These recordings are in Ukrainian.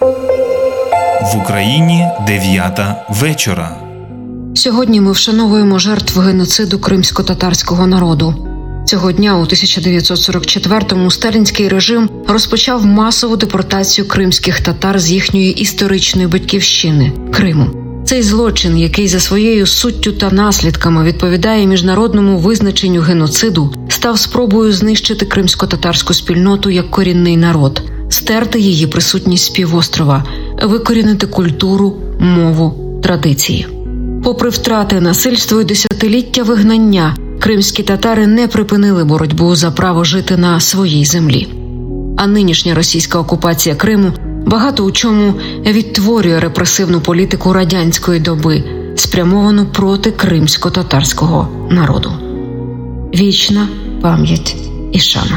В Україні 9 вечора. Сьогодні ми вшановуємо жертв геноциду кримсько-татарського народу. Цього дня у 1944-му сталінський режим розпочав масову депортацію кримських татар з їхньої історичної батьківщини – Криму. Цей злочин, який за своєю суттю та наслідками відповідає міжнародному визначенню геноциду, став спробою знищити кримсько-татарську спільноту як корінний народ, стерти її присутність з півострова, викорінити культуру, мову, традиції. Попри втрати, насильство і десятиліття вигнання, кримські татари не припинили боротьбу за право жити на своїй землі. А нинішня російська окупація Криму багато у чому відтворює репресивну політику радянської доби, спрямовану проти кримсько-татарського народу. Вічна пам'ять і шана.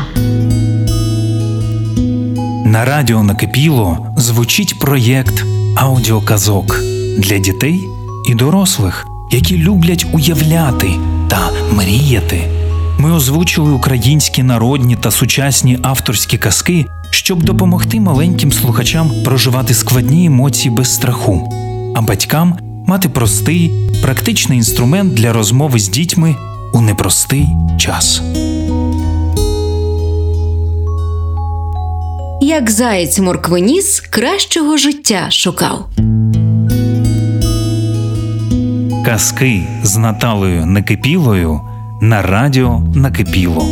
На радіо «Накипіло» звучить проєкт аудіоказок для дітей і дорослих, які люблять уявляти та мріяти. Ми озвучили українські народні та сучасні авторські казки, щоб допомогти маленьким слухачам проживати складні емоції без страху, а батькам мати простий, практичний інструмент для розмови з дітьми у непростий час. Як заєць морквоніс кращого життя шукав. Казки з Наталею Некипілою на радіо «Накипіло».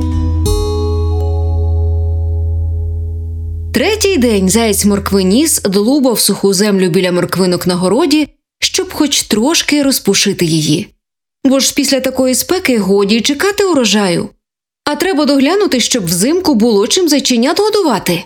Третій день заєць морквоніс долубав суху землю біля морквинок на городі, щоб хоч трошки розпушити її. Бо ж після такої спеки годі чекати урожаю. А треба доглянути, щоб взимку було чим зайченят годувати.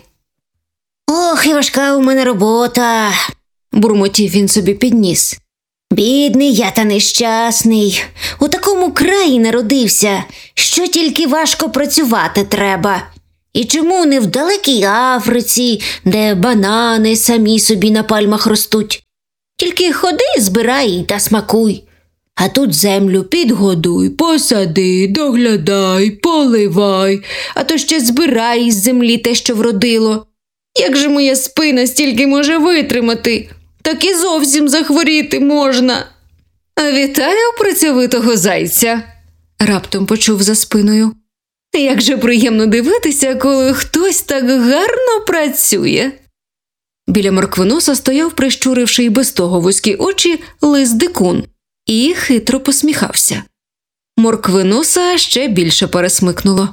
«Ох, і важка у мене робота», – бурмотів він собі під ніс. «Бідний я та нещасний. У такому краї народився, що тільки важко працювати треба. І чому не в далекій Африці, де банани самі собі на пальмах ростуть? Тільки ходи, збирай та смакуй. А тут землю підгодуй, посади, доглядай, поливай, а то ще збирай із землі те, що вродило. Як же моя спина стільки може витримати? Так і зовсім захворіти можна». «Вітаю працьовитого зайця», – раптом почув за спиною. «Як же приємно дивитися, коли хтось так гарно працює». Біля морквоноса стояв, прищуривши й без того вузькі очі, лис Дикун і хитро посміхався. Морквоноса ще більше пересмикнуло.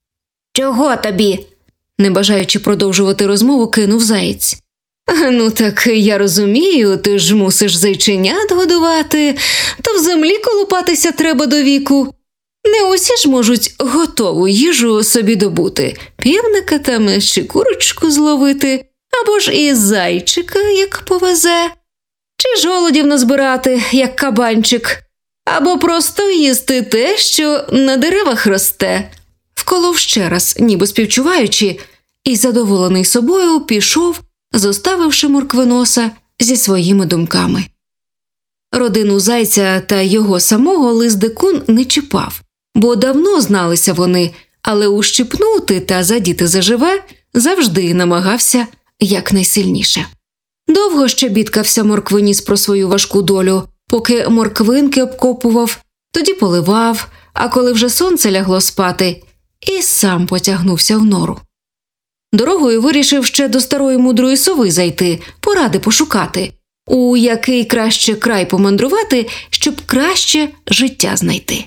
«Чого тобі?» – не бажаючи продовжувати розмову, кинув заєць. «Ну так я розумію, ти ж мусиш зайченят годувати, то в землі колупатися треба до віку. Не усі ж можуть готову їжу собі добути, півника там чи курочку зловити, або ж і зайчика, як повезе, чи жолудів назбирати, як кабанчик, або просто їсти те, що на деревах росте». Вколов ще раз, ніби співчуваючи, і задоволений собою пішов, зоставивши морквоноса зі своїми думками. Родину зайця та його самого лис Дикун не чіпав, бо давно зналися вони, але ущипнути та задіти заживе завжди намагався якнайсильніше. Довго ще бідкався морквоніс про свою важку долю, поки морквинки обкопував, тоді поливав, а коли вже сонце лягло спати, і сам потягнувся в нору. Дорогою вирішив ще до старої мудрої сови зайти, поради пошукати, у який краще край помандрувати, щоб краще життя знайти.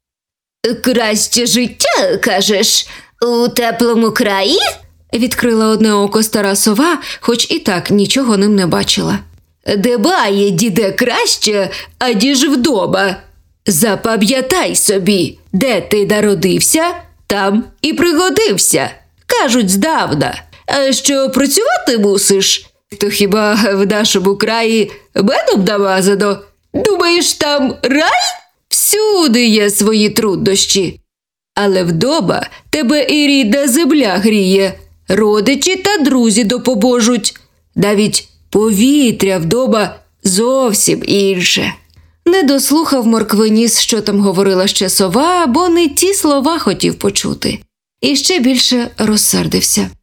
«Краще життя, кажеш, у теплому краї?» – відкрила одне око стара сова, хоч і так нічого ним не бачила. «Дбає, діде, краще, аніж вдома. Запам'ятай собі, де ти народився, там і пригодився. Кажуть здавна, а що працювати мусиш, то хіба в нашому краї медом намазано? Думаєш, там рай? Всюди є свої труднощі. Але вдома тебе і рідна земля гріє, родичі та друзі допоможуть. Навіть повітря вдома зовсім інше». Не дослухав морквоніс, що там говорила ще сова, бо не ті слова хотів почути. І ще більше розсердився.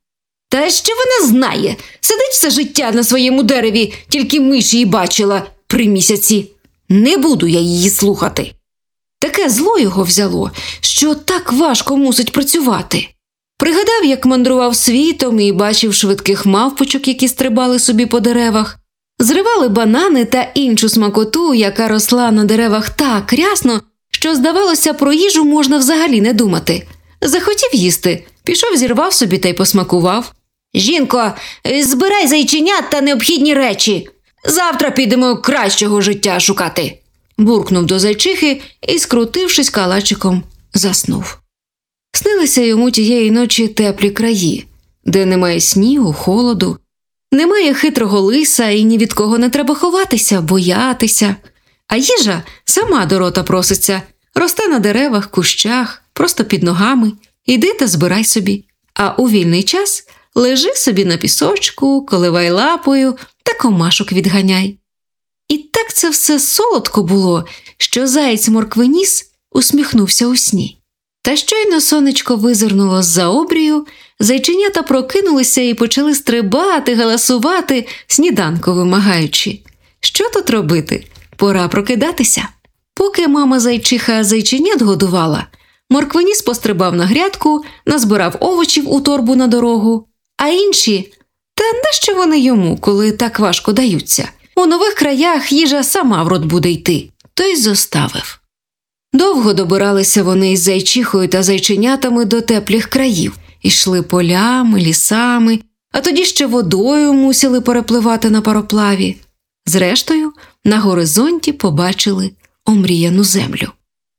Та що вона знає? Сидить все життя на своєму дереві, тільки миш її бачила при місяці. Не буду я її слухати. Таке зло його взяло, що так важко мусить працювати. Пригадав, як мандрував світом і бачив швидких мавпочок, які стрибали собі по деревах, зривали банани та іншу смакоту, яка росла на деревах так рясно, що, здавалося, про їжу можна взагалі не думати. Захотів їсти, пішов, зірвав собі та й посмакував. «Жінко, збирай зайченят та необхідні речі. Завтра підемо кращого життя шукати», – буркнув до зайчихи і, скрутившись калачиком, заснув. Снилися йому тієї ночі теплі краї, де немає снігу, холоду, немає хитрого лиса і ні від кого не треба ховатися, боятися. А їжа сама до рота проситься, росте на деревах, кущах, просто під ногами. Іди та збирай собі. А у вільний час лежи собі на пісочку, коливай лапою та комашок відганяй. І так це все солодко було, що заєць Морквиніс усміхнувся у сні. Та щойно сонечко визирнуло з-за обрію, зайченята прокинулися і почали стрибати, галасувати, сніданку вимагаючи. Що тут робити? Пора прокидатися. Поки мама зайчиха зайченят годувала, Морквиніс пострибав на грядку, назбирав овочів у торбу на дорогу, а інші – та нащо вони йому, коли так важко даються? У нових краях їжа сама в рот буде йти. То й зоставив. Довго добиралися вони із зайчихою та зайченятами до теплих країв. Ішли полями, лісами, а тоді ще водою мусили перепливати на пароплаві. Зрештою, на горизонті побачили омріяну землю.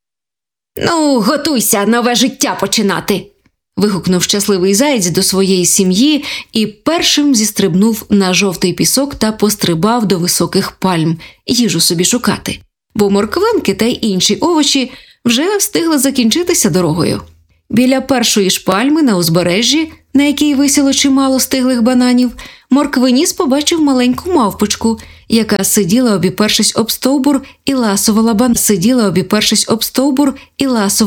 «Ну, готуйся нове життя починати!» – вигукнув щасливий заєць до своєї сім'ї і першим зістрибнув на жовтий пісок та пострибав до високих пальм їжу собі шукати. Бо морквинки та й інші овочі вже встигли закінчитися дорогою. Біля першої ж пальми на узбережжі, на якій висіло чимало стиглих бананів, Морквиніс побачив маленьку мавпочку, яка сиділа, обіпершись об стовбур і ласувала